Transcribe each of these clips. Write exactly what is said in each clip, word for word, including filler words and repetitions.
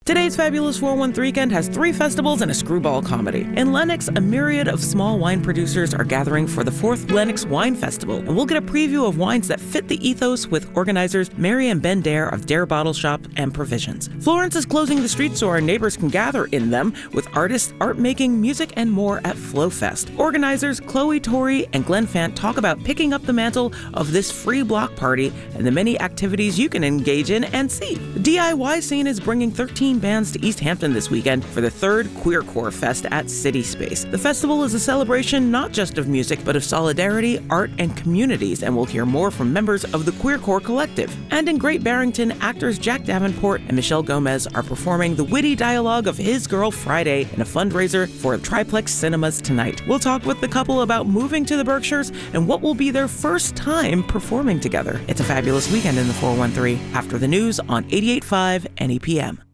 Today's Fabulous four one three Weekend has three festivals and a screwball comedy. In Lennox, a myriad of small wine producers are gathering for the fourth Lennox Wine Festival, and we'll get a preview of wines that fit the ethos with organizers Mary and Ben Dare of Dare Bottle Shop and Provisions. Florence is closing the streets so our neighbors can gather in them with artists, art making, music, and more at Flow Fest. Organizers Chloe Torrey and Glenn Fant talk about picking up the mantle of this free block party and the many activities you can engage in and see. The D I Y scene is bringing thirteen bands to East Hampton this weekend for the third Queercore Fest at City Space. The festival is a celebration not just of music, but of solidarity, art, and communities, and we'll hear more from members of the Queercore Collective. And in Great Barrington, actors Jack Davenport and Michelle Gomez are performing the witty dialogue of His Girl Friday in a fundraiser for Triplex Cinemas tonight. We'll talk with the couple about moving to the Berkshires and what will be their first time performing together. It's a fabulous weekend in the four one three. After the news on eighty-eight point five N E P M.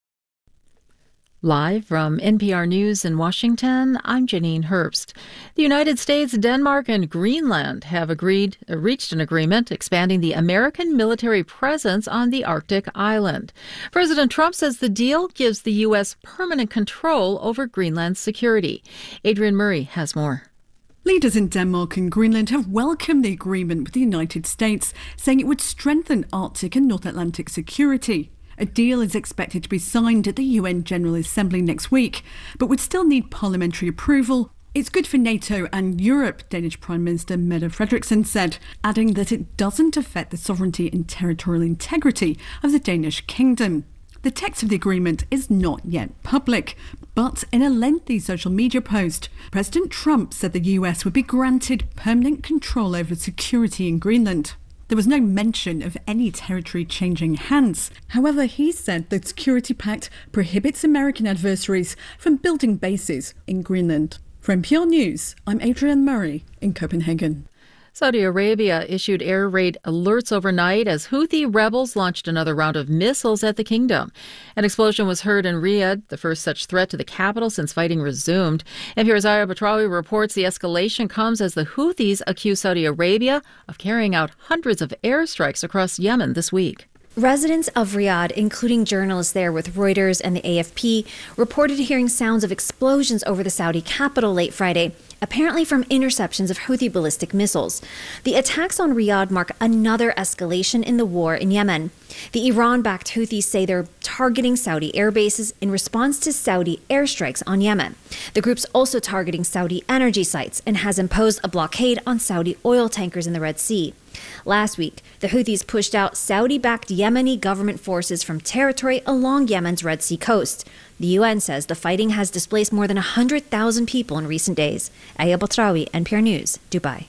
Live from N P R News in Washington, I'm Janine Herbst. The United States, Denmark, and Greenland have agreed, uh, reached an agreement expanding the American military presence on the Arctic island. President Trump says the deal gives the U S permanent control over Greenland's security. Adrian Murray has more. Leaders in Denmark and Greenland have welcomed the agreement with the United States, saying it would strengthen Arctic and North Atlantic security. A deal is expected to be signed at the U N General Assembly next week, but would still need parliamentary approval. It's good for NATO and Europe, Danish Prime Minister Mette Frederiksen said, adding that it doesn't affect the sovereignty and territorial integrity of the Danish kingdom. The text of the agreement is not yet public, but in a lengthy social media post, President Trump said the U S would be granted permanent control over security in Greenland. There was no mention of any territory changing hands. However, he said the Security Pact prohibits American adversaries from building bases in Greenland. For N P R News, I'm Adrian Murray in Copenhagen. Saudi Arabia issued air raid alerts overnight as Houthi rebels launched another round of missiles at the kingdom. An explosion was heard in Riyadh, the first such threat to the capital since fighting resumed. N P R's Aya Batrawi reports the escalation comes as the Houthis accuse Saudi Arabia of carrying out hundreds of airstrikes across Yemen this week. Residents of Riyadh, including journalists there with Reuters and the A F P, reported hearing sounds of explosions over the Saudi capital late Friday, apparently from interceptions of Houthi ballistic missiles. The attacks on Riyadh mark another escalation in the war in Yemen. The Iran-backed Houthis say they're targeting Saudi air bases in response to Saudi airstrikes on Yemen. The group's also targeting Saudi energy sites and has imposed a blockade on Saudi oil tankers in the Red Sea. Last week, the Houthis pushed out Saudi-backed Yemeni government forces from territory along Yemen's Red Sea coast. The U N says the fighting has displaced more than one hundred thousand people in recent days. Aya Batrawi, N P R News, Dubai.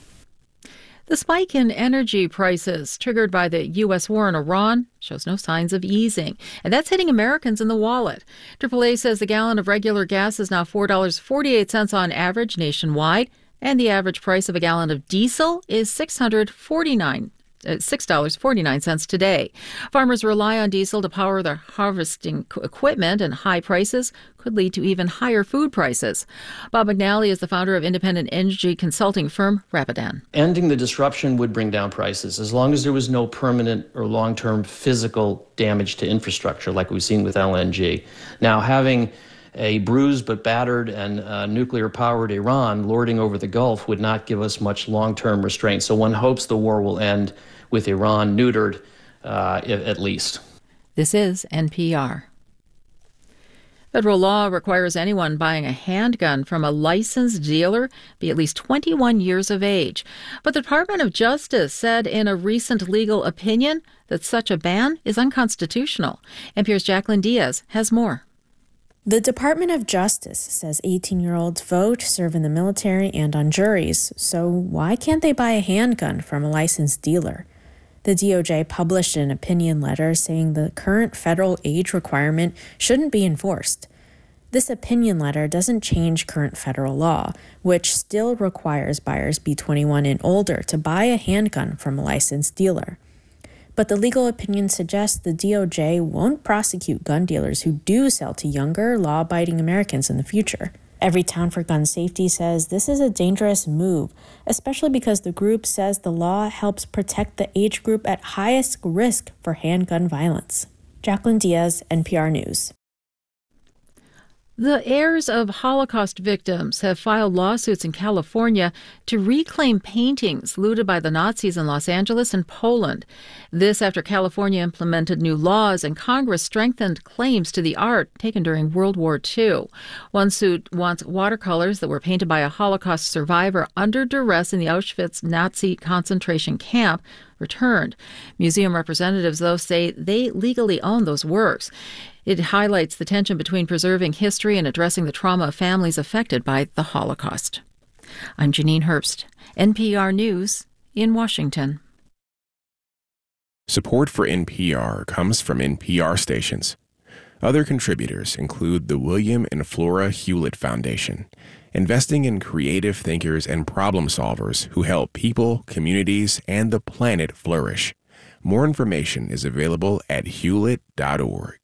The spike in energy prices triggered by the U S war in Iran shows no signs of easing, and that's hitting Americans in the wallet. triple A says the gallon of regular gas is now four dollars and forty-eight cents on average nationwide, and the average price of a gallon of diesel is six hundred forty-nine cents. six dollars and forty-nine cents today. Farmers rely on diesel to power their harvesting equipment, and high prices could lead to even higher food prices. Bob McNally is the founder of independent energy consulting firm Rapidan. Ending the disruption would bring down prices as long as there was no permanent or long-term physical damage to infrastructure like we've seen with L N G. Now, having a bruised but battered and uh, nuclear-powered Iran lording over the Gulf would not give us much long-term restraint. So one hopes the war will end with Iran neutered, uh, at least. This is N P R. Federal law requires anyone buying a handgun from a licensed dealer be at least twenty-one years of age. But the Department of Justice said in a recent legal opinion that such a ban is unconstitutional. N P R's Jacqueline Diaz has more. The Department of Justice says eighteen-year-olds vote, serve in the military, and on juries. So why can't they buy a handgun from a licensed dealer? The D O J published an opinion letter saying the current federal age requirement shouldn't be enforced. This opinion letter doesn't change current federal law, which still requires buyers be twenty-one and older to buy a handgun from a licensed dealer. But the legal opinion suggests the D O J won't prosecute gun dealers who do sell to younger, law-abiding Americans in the future. Everytown for Gun Safety says this is a dangerous move, especially because the group says the law helps protect the age group at highest risk for handgun violence. Jacqueline Diaz, N P R News. The heirs of Holocaust victims have filed lawsuits in California to reclaim paintings looted by the Nazis in Los Angeles and Poland. This after California implemented new laws and Congress strengthened claims to the art taken during World War Two. One suit wants watercolors that were painted by a Holocaust survivor under duress in the Auschwitz Nazi concentration camp returned. Museum representatives, though, say they legally own those works. It highlights the tension between preserving history and addressing the trauma of families affected by the Holocaust. I'm Janine Herbst, N P R News in Washington. Support for N P R comes from N P R stations. Other contributors include the William and Flora Hewlett Foundation, investing in creative thinkers and problem solvers who help people, communities, and the planet flourish. More information is available at hewlett dot org.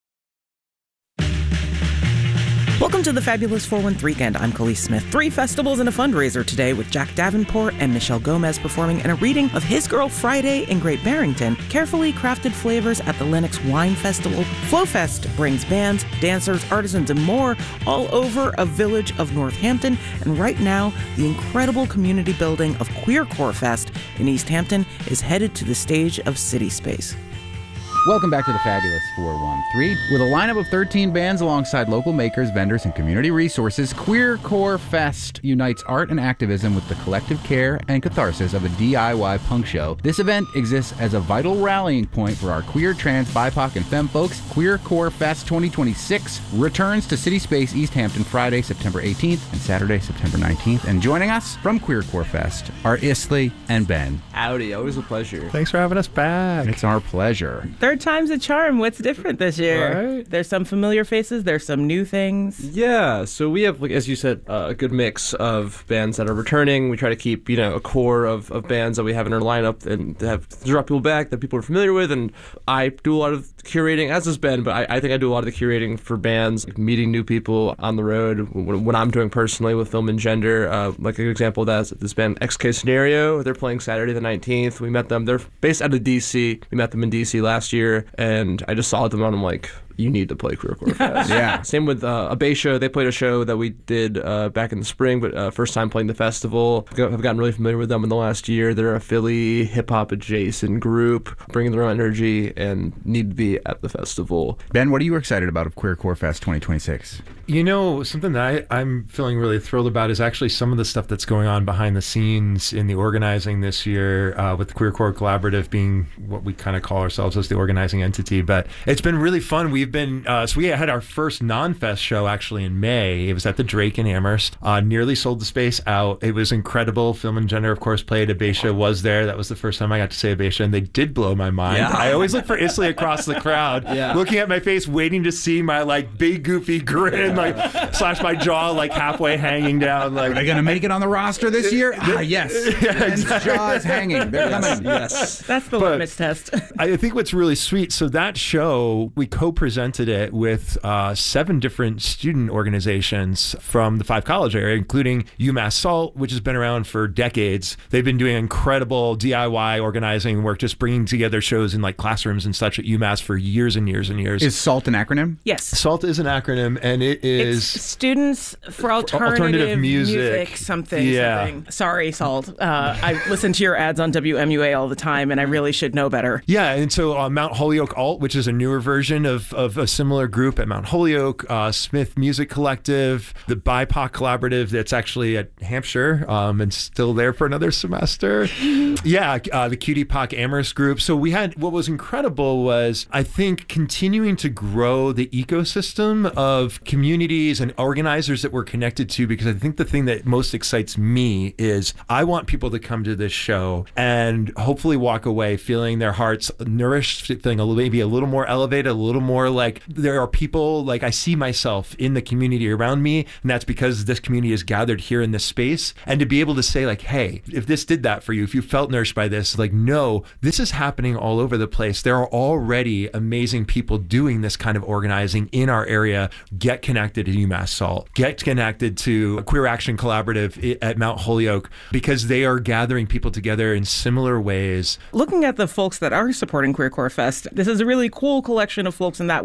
Welcome to the Fabulous four one three Weekend. I'm Khalees Smith. Three festivals and a fundraiser today with Jack Davenport and Michelle Gomez performing in a reading of His Girl Friday in Great Barrington, carefully crafted flavors at the Lenox Wine Festival. FlowFest brings bands, dancers, artisans, and more all over a village of Northampton. And right now, the incredible community building of Queercore Fest in East Hampton is headed to the stage of City Space. Welcome back to the Fabulous four one three. With a lineup of thirteen bands alongside local makers, vendors, and community resources, Queercore Fest unites art and activism with the collective care and catharsis of a D I Y punk show. This event exists as a vital rallying point for our queer, trans, B I P O C, and femme folks. Queercore Fest twenty twenty-six returns to City Space East Hampton Friday, September eighteenth and Saturday, September nineteenth. And joining us from Queercore Fest are Isley and Ben. Howdy, always a pleasure. Thanks for having us back. It's our pleasure. Third time's a charm. What's different this year? Right. There's some familiar faces. There's some new things. Yeah, so we have, like as you said, uh, a good mix of bands that are returning. We try to keep, you know, a core of, of bands that we have in our lineup and to have to draw people back that people are familiar with. And I do a lot of curating, as does Ben, but I, I think I do a lot of the curating for bands, like meeting new people on the road. When, when I'm doing personally with Film and Gender, uh, like an example of that is this band X K Scenario. They're playing Saturday the nineteenth. We met them. They're based out of D C. We met them in D C last year. And I just saw them and I'm like, you need to play Queercore Fest. Yeah. Same with uh, a bass show. They played a show that we did uh, back in the spring, but uh, first time playing the festival. I've gotten really familiar with them in the last year. They're a Philly hip-hop adjacent group, bringing their own energy and need to be at the festival. Ben, what are you excited about of Queercore Fest twenty twenty-six? You know, something that I, I'm feeling really thrilled about is actually some of the stuff that's going on behind the scenes in the organizing this year, uh, with the Queercore Collaborative being what we kind of call ourselves as the organizing entity. But it's been really fun. We've been, uh, so we had our first non-fest show actually in May. It was at the Drake in Amherst. Uh, nearly sold the space out. It was incredible. Film and Gender, of course, played. A bass show was there. That was the first time I got to say a bass show, and they did blow my mind. Yeah. I always look for Isley across the crowd, yeah. looking at my face, waiting to see my like big goofy grin, like slash my jaw like halfway hanging down. Like, are they going to make it on the roster this year? Ah, yes. Yeah, Ben's exactly. jaw is hanging. They're coming. Yes. That's the But- litmus test. I think what's really sweet, so that show, we co-presented it with uh, seven different student organizations from the five college area, including UMass SALT, which has been around for decades. They've been doing incredible D I Y organizing work, just bringing together shows in like classrooms and such at UMass for years and years and years. Is SALT an acronym? Yes. SALT is an acronym, and it is... It's Students for Alternative, Alternative Music. something, Yeah. something. Sorry, Salt. Uh, I listen to your ads on W M U A all the time, and I really should know better. Yeah, and so uh, Mount Holyoke Alt, which is a newer version of, of a similar group at Mount Holyoke, uh, Smith Music Collective, the B I P O C Collaborative that's actually at Hampshire um, and still there for another semester. Yeah, uh, the Cutie P O C Amherst group. So we had, what was incredible was, I think, continuing to grow the ecosystem of communities and organizers that we're connected to, because I think the thing that most excites me is I want people to come to this show and hopefully walk away feeling their hearts nourished, feeling a little, maybe a little more elevated, a little more like there are people, like I see myself in the community around me, and that's because this community is gathered here in this space. And to be able to say like, hey, if this did that for you, if you felt nourished by this, like, no, this is happening all over the place. There are already amazing people doing this kind of organizing in our area. Get connected to UMass SALT. Get connected to Queer Action Collaborative at Mount Holyoke, because they are gathering people together in similar ways. Looking at the folks that are supporting Queercore Fest, this is a really cool collection of folks in that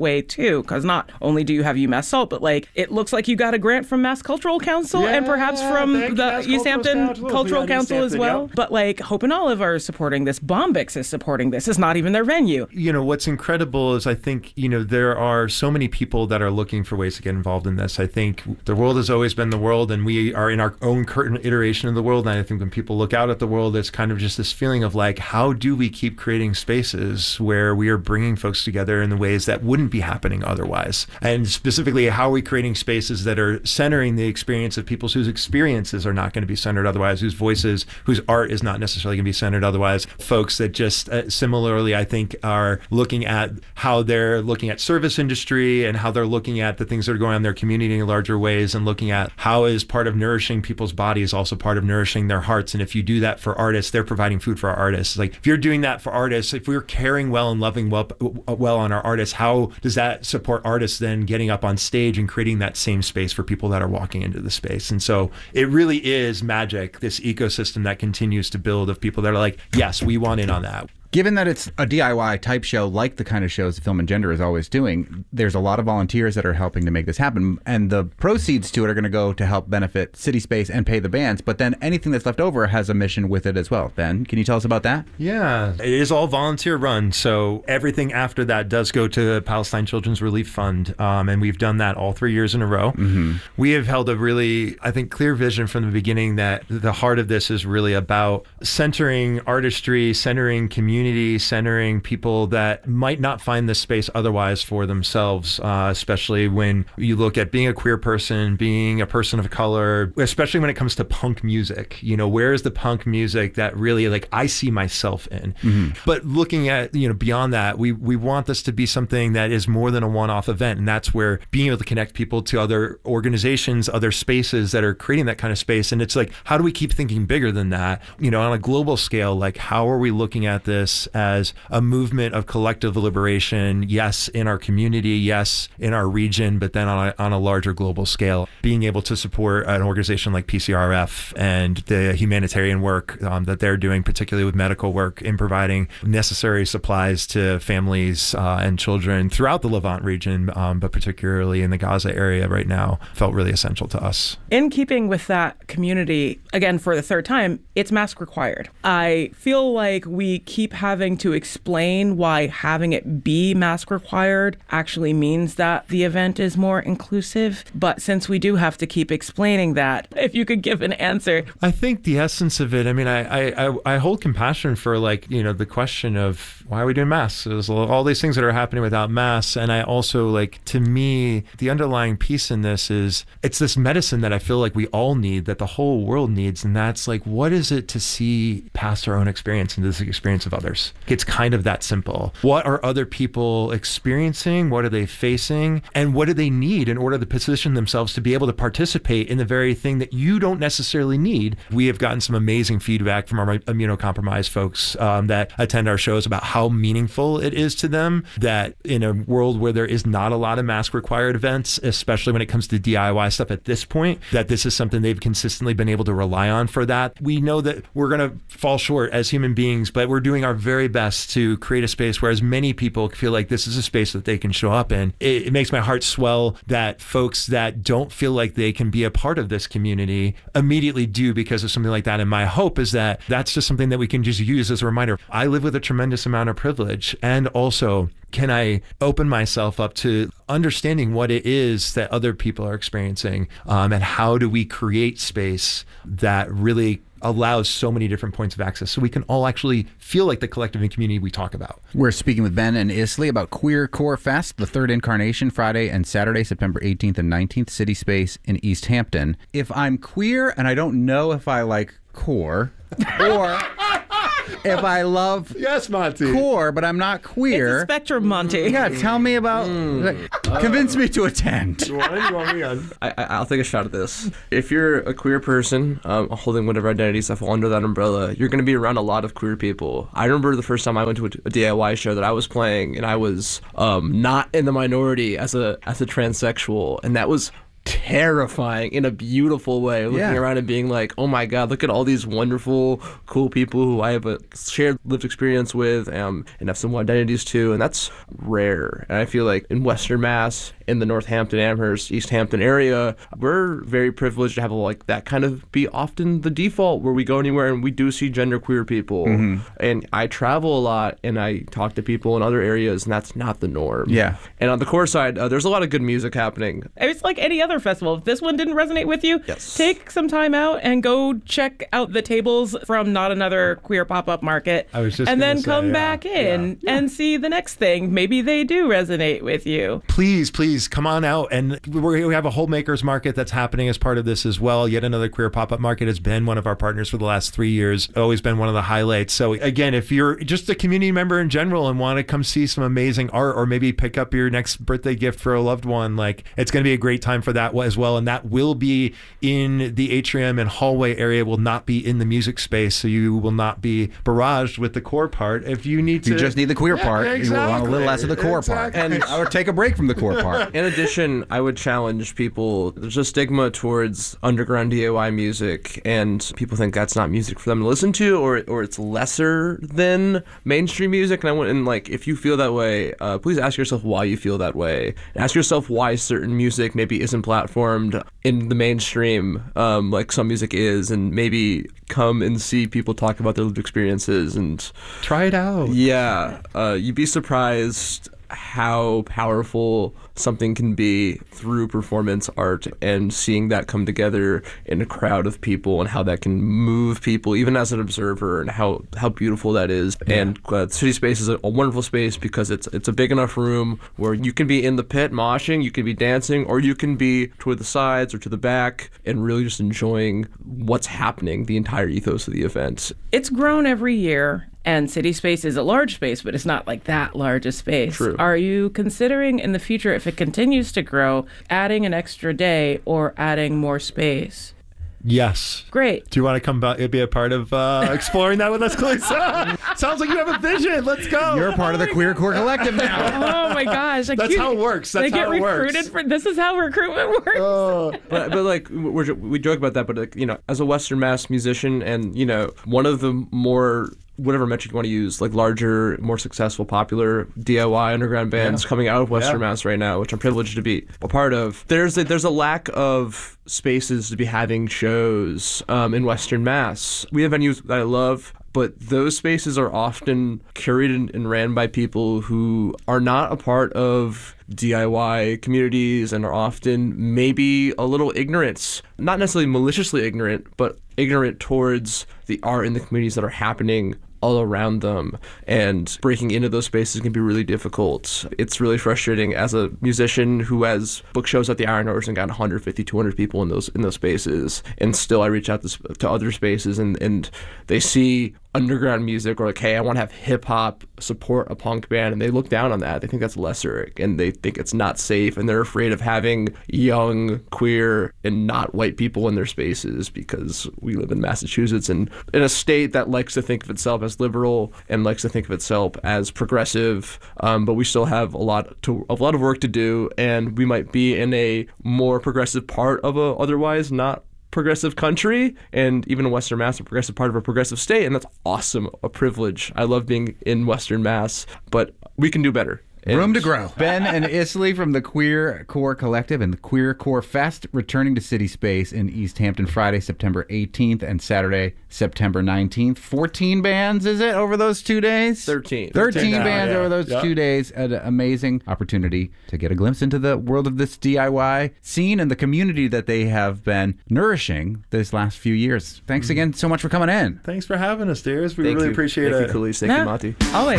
way too, because not only do you have UMass Salt, but like it looks like you got a grant from Mass Cultural Council yeah, and perhaps from the Mass East Hampton Cultural, Cultural Council Hampton, as well. yep. But like Hope and Olive are supporting this. Bombix is supporting this. It's not even their venue. You know, what's incredible is I think, you know, there are so many people that are looking for ways to get involved in this. I think the world has always been the world, and we are in our own current iteration of the world. And I think when people look out at the world, it's kind of just this feeling of like, how do we keep creating spaces where we are bringing folks together in the ways that wouldn't be happening otherwise? And specifically, how are we creating spaces that are centering the experience of people whose experiences are not going to be centered otherwise, whose voices, whose art is not necessarily going to be centered otherwise? Folks that just uh, similarly, I think, are looking at how they're looking at service industry and how they're looking at the things that are going on in their community in larger ways, and looking at how is part of nourishing people's bodies also part of nourishing their hearts. And if you do that for artists, they're providing food for our artists. Like if you're doing that for artists, if we're caring well and loving well, well on our artists, how does that support artists then getting up on stage and creating that same space for people that are walking into the space? And so it really is magic, this ecosystem that continues to build of people that are like, yes, we want in on that. Given that it's a D I Y type show, like the kind of shows Film and Gender is always doing, there's a lot of volunteers that are helping to make this happen. And the proceeds to it are going to go to help benefit City Space and pay the bands. But then anything that's left over has a mission with it as well. Ben, can you tell us about that? Yeah, it is all volunteer run. So everything after that does go to the Palestine Children's Relief Fund. Um, and we've done that all three years in a row. Mm-hmm. We have held a really, I think, clear vision from the beginning that the heart of this is really about centering artistry, centering community, centering people that might not find this space otherwise for themselves, uh, especially when you look at being a queer person, being a person of color, especially when it comes to punk music. You know, where is the punk music that really, like, I see myself in? Mm-hmm. But looking at, you know, beyond that, we, we want this to be something that is more than a one-off event. And that's where being able to connect people to other organizations, other spaces that are creating that kind of space. And it's like, how do we keep thinking bigger than that? You know, on a global scale, like, how are we looking at this as a movement of collective liberation? Yes, in our community, yes, in our region, but then on a, on a larger global scale, being able to support an organization like P C R F and the humanitarian work um, that they're doing, particularly with medical work, in providing necessary supplies to families uh, and children throughout the Levant region, um, but particularly in the Gaza area right now, felt really essential to us. In keeping with that community, again, for the third time, it's mask required. I feel like we keep having to explain why having it be mask required actually means that the event is more inclusive. But since we do have to keep explaining that, if you could give an answer. I think the essence of it, I mean, I, I, I hold compassion for, like, you know, the question of why are we doing masks? There's all these things that are happening without masks. And I also, like, to me, the underlying piece in this is it's this medicine that I feel like we all need, that the whole world needs. And that's like, what is it to see past our own experience into the experience of others? It's kind of that simple. What are other people experiencing? What are they facing? And what do they need in order to position themselves to be able to participate in the very thing that you don't necessarily need? We have gotten some amazing feedback from our immunocompromised folks um, that attend our shows about how meaningful it is to them that in a world where there is not a lot of mask required events, especially when it comes to D I Y stuff at this point, that this is something they've consistently been able to rely on for that. We know that we're going to fall short as human beings, but we're doing our very best to create a space where as many people feel like this is a space that they can show up in. It, it makes my heart swell that folks that don't feel like they can be a part of this community immediately do because of something like that. And my hope is that that's just something that we can just use as a reminder. I live with a tremendous amount of privilege, and also can I open myself up to understanding what it is that other people are experiencing, um, and how do we create space that really allows so many different points of access so we can all actually feel like the collective and community we talk about. We're speaking with Ben and Isley about Queer Core Fest, the third incarnation, Friday and Saturday, September eighteenth and nineteenth, City Space in East Hampton. If I'm queer and I don't know if I like core, or if I love yes, Monty. core, but I'm not queer. It's a spectrum, Monty. Yeah, tell me about... Mm. Uh, convince me to attend. You want, you want me on? I, I'll take a shot at this. If you're a queer person um, holding whatever identities that fall under that umbrella, you're going to be around a lot of queer people. I remember the first time I went to a, a D I Y show that I was playing, and I was um, not in the minority as a as a transsexual, and that was terrifying in a beautiful way, looking Yeah. around and being like, oh my God, look at all these wonderful, cool people who I have a shared lived experience with um, and have similar identities to. And that's rare. And I feel like in Western Mass, in the Northampton, Amherst, East Hampton area, we're very privileged to have like that kind of be often the default where we go anywhere and we do see genderqueer people. Mm-hmm. And I travel a lot and I talk to people in other areas, and that's not the norm. Yeah. And on the core side, uh, there's a lot of good music happening. It's like any other festival. If this one didn't resonate with you, Yes. take some time out and go check out the tables from Not Another Queer Pop-Up Market. I was just and gonna then say, come yeah, back in yeah. and see the next thing. Maybe they do resonate with you. Please, please come on out. And we're, we have a whole makers market that's happening as part of this as well. Yet Another Queer Pop-Up Market has been one of our partners for the last three years. Always been one of the highlights. So again, if you're just a community member in general and want to come see some amazing art, or maybe pick up your next birthday gift for a loved one, like it's going to be a great time for that as well. And that will be in the atrium and hallway area, will not be in the music space. So you will not be barraged with the core part. If you need to, You just need the queer Yeah, part. exactly. You want a little less of the core Exactly. part. And I would take a break from the core part. In addition, I would challenge people. There's a stigma towards underground D I Y music, and people think that's not music for them to listen to, or or it's lesser than mainstream music. And I went and like, if you feel that way, uh, please ask yourself why you feel that way. Ask yourself why certain music maybe isn't platformed in the mainstream, um, like some music is, and maybe come and see people talk about their lived experiences and try it out. Yeah, uh, you'd be surprised how powerful something can be through performance art, and seeing that come together in a crowd of people and how that can move people even as an observer, and how, how beautiful that is. Yeah. And uh, City Space is a, a wonderful space because it's it's a big enough room where you can be in the pit moshing, you can be dancing, or you can be toward the sides or to the back and really just enjoying what's happening, the entire ethos of the event. It's grown every year. And City Space is a large space, but it's not like that large a space. True. Are you considering in the future, if it continues to grow, adding an extra day or adding more space? Yes. Great. Do you want to come back and be a part of uh, exploring that with us, Clarissa? Sounds like you have a vision. Let's go. You're a part of the Queer Core Collective now. Oh my gosh! Like That's you, how it works. That's they get how it recruited works. For, this is how recruitment works. Oh. but but like we're, we joke about that, but like, you know, as a Western Mass musician, and you know, one of the more, whatever metric you want to use, like larger, more successful, popular D I Y underground bands Yeah. coming out of Western Yeah. Mass right now, which I'm privileged to be a part of. There's a, there's a lack of spaces to be having shows um, in Western Mass. We have venues that I love, but those spaces are often curated and ran by people who are not a part of D I Y communities and are often maybe a little ignorant, not necessarily maliciously ignorant, but ignorant towards the art in the communities that are happening all around them, and breaking into those spaces can be really difficult. It's really frustrating as a musician who has book shows at the Iron Horse and got one hundred fifty, two hundred people in those in those spaces, and still I reach out to, to other spaces and, and they see underground music, or like, hey, I want to have hip hop support a punk band, and they look down on that. They think that's lesser, and they think it's not safe, and they're afraid of having young, queer, and not white people in their spaces because we live in Massachusetts, and in a state that likes to think of itself as liberal and likes to think of itself as progressive, um, but we still have a lot to a lot of work to do, and we might be in a more progressive part of a otherwise not progressive country, and even in Western Mass, a progressive part of a progressive state, and that's awesome, a privilege. I love being in Western Mass, but we can do better. And Room to grow. Ben and Isley from the Queer Core Collective and the Queer Core Fest returning to City Space in East Hampton Friday, September eighteenth and Saturday, September nineteenth. fourteen bands, is it, over those two days? thirteen. thirteen now, bands yeah. over those Yep. two days. An amazing opportunity to get a glimpse into the world of this D I Y scene and the community that they have been nourishing this last few years. Thanks again so much for coming in. Thanks for having us, dears. We Thank really you. appreciate Thank it. you, Khalees. Thank Yeah. you, Monty. Always.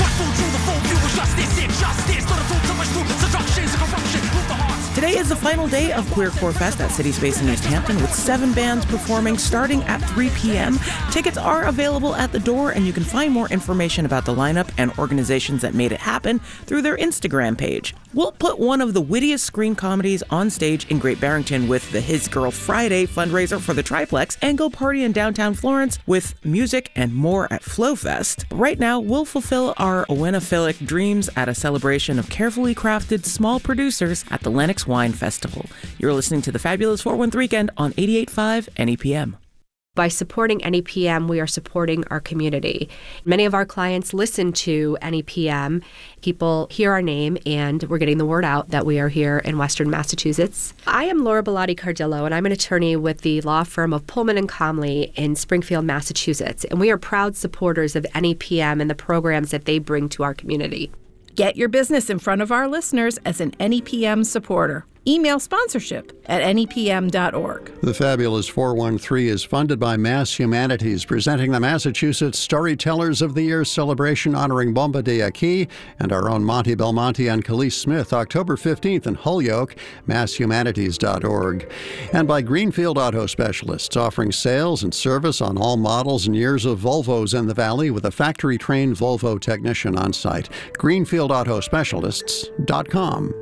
Today is the final day of Queer Core Fest at City Space in East Hampton, with seven bands performing starting at three p.m. Tickets are available at the door, and you can find more information about the lineup and organizations that made it happen through their Instagram page. We'll put one of the wittiest screen comedies on stage in Great Barrington with the His Girl Friday fundraiser for the Triplex, and go party in downtown Florence with music and more at Flow Fest. Right now, we'll fulfill our Owenophilic dreams at a celebration of carefully crafted small producers at the Lenox Wine Festival. You're listening to the Fabulous four one three Weekend on eighty-eight point five N E P M. By supporting N E P M, we are supporting our community. Many of our clients listen to N E P M. People hear our name, and we're getting the word out that we are here in Western Massachusetts. I am Laura Bellotti Cardillo, and I'm an attorney with the law firm of Pullman and Comley in Springfield, Massachusetts. And we are proud supporters of N E P M and the programs that they bring to our community. Get your business in front of our listeners as an N E P M supporter. Email sponsorship at N E P M dot org. The Fabulous four one three is funded by Mass Humanities, presenting the Massachusetts Storytellers of the Year celebration honoring Bomba de Aquí and our own Monty Belmonte and Khalees Smith, October fifteenth in Holyoke, mass humanities dot org. And by Greenfield Auto Specialists, offering sales and service on all models and years of Volvos in the Valley with a factory-trained Volvo technician on site. greenfield auto specialists dot com.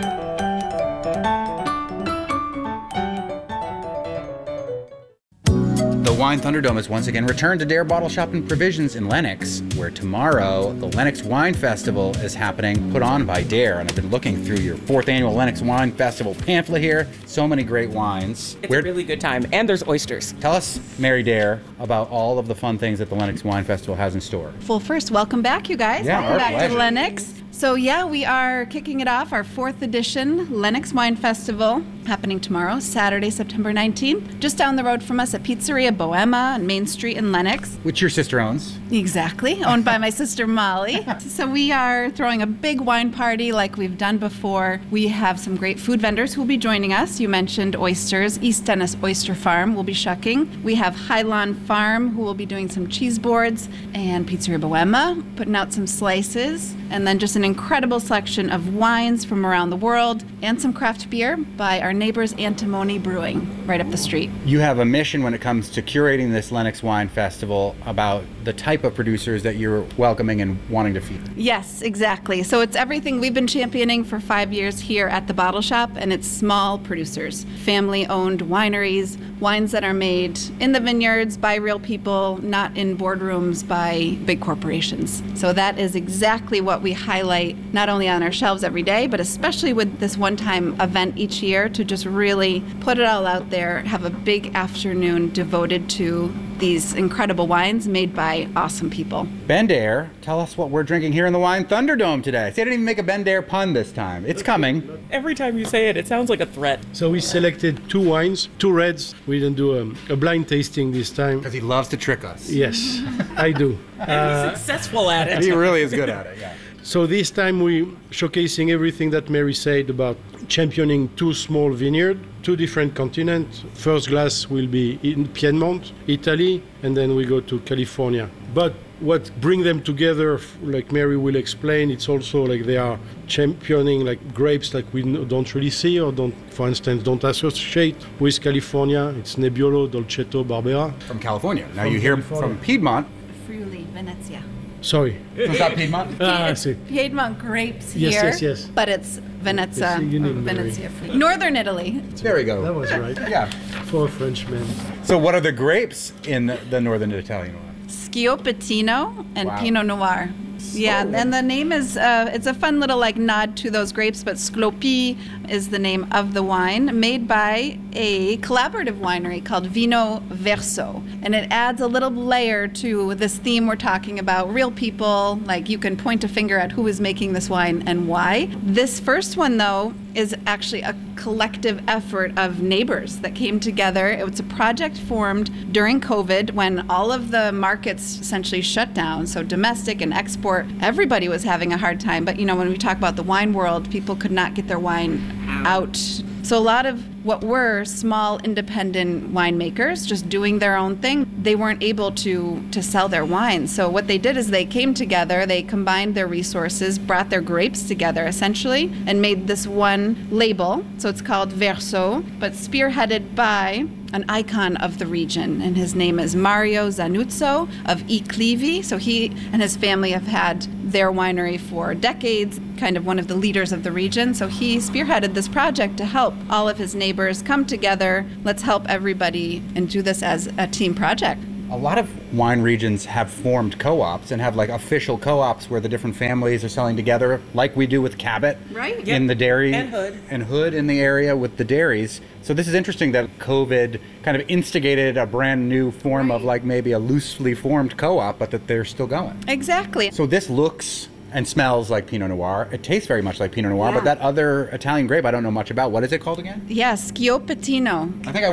The Wine Thunderdome has once again returned to Dare Bottle Shop and Provisions in Lenox, where tomorrow the Lenox Wine Festival is happening, put on by Dare. And I've been looking through your fourth annual Lenox Wine Festival pamphlet here. So many great wines. It's where, a really good time, and there's oysters. Tell us, Mary Dare, about all of the fun things that the Lenox Wine Festival has in store. Well, first, welcome back, you guys. Yeah, welcome back pleasure. to Lenox. So yeah, we are kicking it off, our fourth edition Lenox Wine Festival, happening tomorrow, Saturday, September nineteenth, just down the road from us at Pizzeria Bohema on Main Street in Lenox. Which your sister owns. Exactly, owned by my sister Molly. So we are throwing a big wine party like we've done before. We have some great food vendors who will be joining us. You mentioned oysters. East Dennis Oyster Farm will be shucking. We have Hylon Farm who will be doing some cheese boards, and Pizzeria Bohema putting out some slices, and then just an incredible selection of wines from around the world and some craft beer by our neighbors Antimony Brewing right up the street. You have a mission when it comes to curating this Lenox Wine Festival about the type of producers that you're welcoming and wanting to feed. Yes, exactly. So it's everything we've been championing for five years here at the Bottle Shop, and it's small producers, family-owned wineries, wines that are made in the vineyards by real people, not in boardrooms by big corporations. So that is exactly what we highlight, not only on our shelves every day, but especially with this one-time event each year, to just really put it all out there, have a big afternoon devoted to these incredible wines made by awesome people. Ben Dare, tell us what we're drinking here in the Wine Thunderdome today. See, I didn't even make a Ben Dare pun this time. It's coming. Every time you say it, it sounds like a threat. So we selected two wines, two reds. We didn't do a, a blind tasting this time. Because he loves to trick us. Yes, I do. And uh, he's successful at it. He really is good at it, yeah. So this time we're showcasing everything that Mary said about championing two small vineyards, two different continents. First glass will be in Piedmont, Italy, and then we go to California. But what bring them together, like Mary will explain, it's also like they are championing like grapes like we don't really see or don't, for instance, don't associate with California. It's Nebbiolo, Dolcetto, Barbera. From California. Now From you hear California. from Piedmont. Friuli, Venezia. Sorry. Is that Piedmont? Ah, I see. Piedmont grapes Yes, here, yes, yes. but it's Venezia, Yes, you need Venezia Friuli. Northern Italy. There we go. That was right. Yeah. For a Frenchman. So what are the grapes in the, the Northern Italian one? Schioppettino and Wow. Pinot Noir. Yeah, and the name is, uh, it's a fun little like nod to those grapes, but Sclopi is the name of the wine, made by a collaborative winery called Vino Verso. And it adds a little layer to this theme we're talking about, real people, like you can point a finger at who is making this wine and why. This first one, though, is actually a collective effort of neighbors that came together. It was a project formed during COVID when all of the markets essentially shut down, so domestic and export, everybody was having a hard time. But you know, when we talk about the wine world, people could not get their wine out. So a lot of what were small independent winemakers just doing their own thing, they weren't able to to sell their wine. So what they did is they came together, they combined their resources, brought their grapes together essentially, and made this one label. So it's called Verso, but spearheaded by an icon of the region, and his name is Mario Zanuzzo of I Clivi. So he and his family have had their winery for decades, kind of one of the leaders of the region. So he spearheaded this project to help all of his neighbors come together. Let's help everybody and do this as a team project. A lot of wine regions have formed co-ops and have like official co-ops where the different families are selling together, like we do with Cabot Right. in Yep. the dairy And Hood. and Hood in the area with the dairies. So this is interesting that COVID kind of instigated a brand new form of like maybe a loosely formed co-op, but that they're still going. Exactly. So this looks and smells like Pinot Noir. It tastes very much like Pinot Noir, Yeah. but that other Italian grape I don't know much about. What is it called again? Yes, Schiopettino. I think I